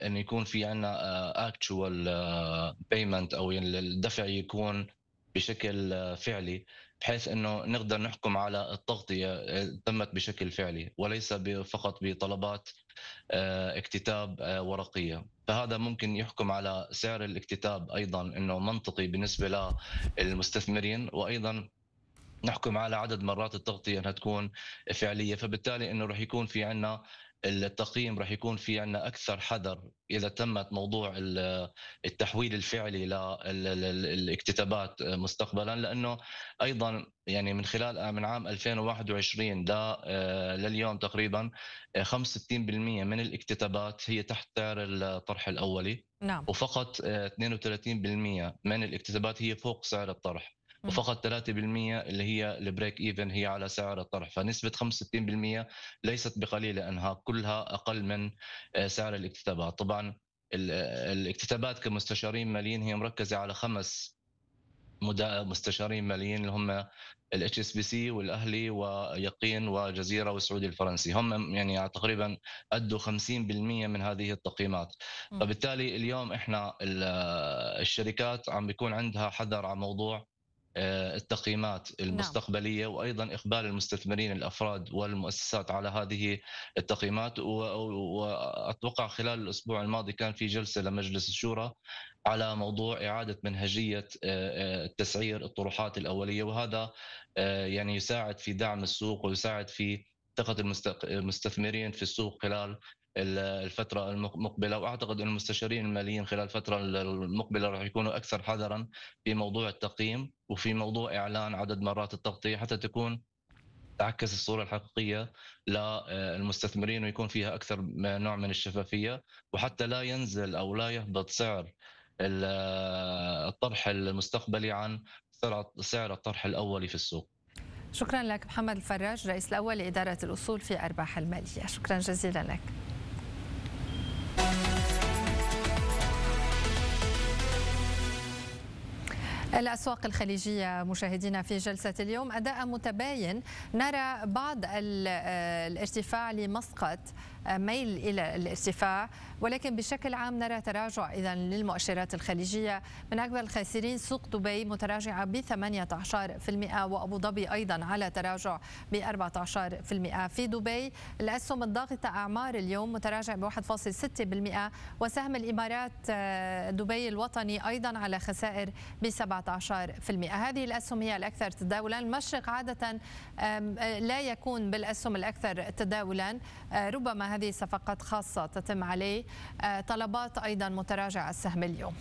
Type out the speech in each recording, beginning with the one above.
انه يكون في عندنا اكتشوال بيمنت، او يعني الدفع يكون بشكل فعلي، بحيث انه نقدر نحكم على التغطيه تمت بشكل فعلي وليس فقط بطلبات اكتتاب ورقيه. فهذا ممكن يحكم على سعر الاكتتاب ايضا انه منطقي بالنسبه للمستثمرين، وايضا نحكم على عدد مرات التغطيه انها تكون فعليه. فبالتالي انه راح يكون في عندنا التقييم، راح يكون في عندنا اكثر حذر اذا تمت موضوع التحويل الفعلي للاكتتابات مستقبلا، لانه ايضا يعني من عام 2021 لليوم تقريبا 65% من الاكتتابات هي تحت سعر الطرح الاولي. نعم. وفقط 32% من الاكتتابات هي فوق سعر الطرح، وفقط 3% اللي هي البريك ايفن هي على سعر الطرح. فنسبة 65% ليست بقليلة، انها كلها اقل من سعر الاكتتابات. طبعا الاكتتابات كمستشارين ماليين هي مركزة على 5 مستشارين ماليين اللي هم الاتش اس بي سي والاهلي ويقين وجزيره والسعودي الفرنسي، هم يعني تقريبا ادوا 50% من هذه التقييمات. فبالتالي اليوم احنا الشركات عم بيكون عندها حذر على موضوع التقييمات المستقبلية، وأيضا إقبال المستثمرين الأفراد والمؤسسات على هذه التقييمات. وأتوقع خلال الأسبوع الماضي كان في جلسة لمجلس الشورى على موضوع إعادة منهجية تسعير الطروحات الأولية، وهذا يعني يساعد في دعم السوق ويساعد في ثقة المستثمرين في السوق خلال الفترة المقبلة. وأعتقد أن المستشارين الماليين خلال الفترة المقبلة راح يكونوا أكثر حذرا في موضوع التقييم وفي موضوع إعلان عدد مرات التغطية، حتى تكون تعكس الصورة الحقيقية للمستثمرين ويكون فيها أكثر نوع من الشفافية، وحتى لا ينزل أو لا يهبط سعر الطرح المستقبلي عن سعر الطرح الأولي في السوق. شكرا لك محمد الفراج، رئيس الأول لإدارة الأصول في أرباح المالية. شكرا جزيلا لك. الأسواق الخليجية مشاهدينا في جلسة اليوم أداء متباين، نرى بعض الارتفاع لمسقط ميل إلى الارتفاع، ولكن بشكل عام نرى تراجع إذا للمؤشرات الخليجية. من أكبر الخاسرين سوق دبي متراجعة ب 18%، وأبو ظبي أيضا على تراجع ب 14%. في دبي الأسهم الضاغطة أعمار اليوم متراجع ب 1.6%، وسهم الإمارات دبي الوطني أيضا على خسائر ب 17%. هذه الأسهم هي الأكثر تداولا. المشرق عادة لا يكون بالأسهم الأكثر تداولا، ربما هذه صفقات خاصة تتم عليه. طلبات أيضا متراجع السهم اليوم.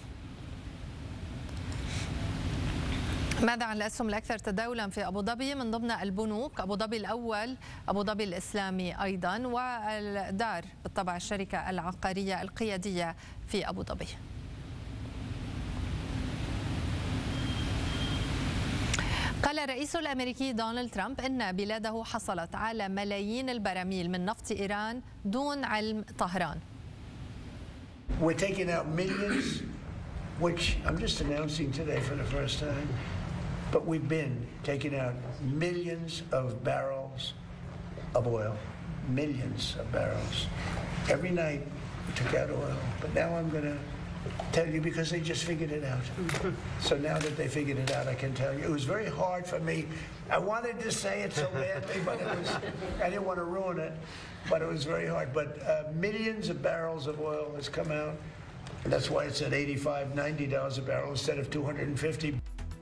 ماذا عن الأسهم الأكثر تداولا في أبو ظبي؟ من ضمن البنوك أبو ظبي الأول، أبو ظبي الإسلامي أيضا، والدار بالطبع الشركة العقارية القيادية في أبو ظبي. قال الرئيس الأمريكي دونالد ترامب إن بلاده حصلت على ملايين البراميل من نفط إيران دون علم طهران. We're taking out millions, which I'm just announcing today for the first time, but we've been taking out millions of barrels of oil, millions of barrels. Every night we took out oil, but now I'm going to tell you because they just figured it out. So now that they figured it out, I can tell you. It was very hard for me. I wanted to say it so badly, but I didn't want to ruin it, but it was very hard. But millions of barrels of oil has come out, and that's why it's at $85, $90 a barrel instead of $250.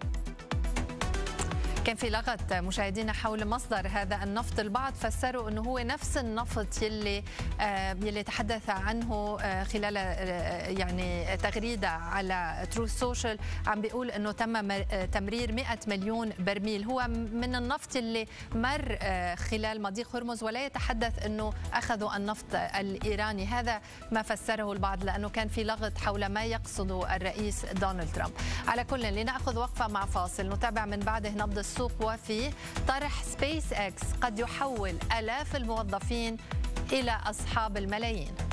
كان في لغط مشاهدينا حول مصدر هذا النفط. البعض فسروا انه هو نفس النفط يلي تحدث عنه خلال يعني تغريده على تروث سوشيال، عم بيقول انه تم تمرير 100 مليون برميل. هو من النفط اللي مر خلال مضيق هرمز، ولا يتحدث انه اخذوا النفط الايراني. هذا ما فسره البعض، لانه كان في لغط حول ما يقصده الرئيس دونالد ترامب. على كل، لنأخذ وقفه مع فاصل نتابع من بعده نبض السوق، وفي طرح سبيس اكس قد يحول آلاف الموظفين إلى أصحاب الملايين.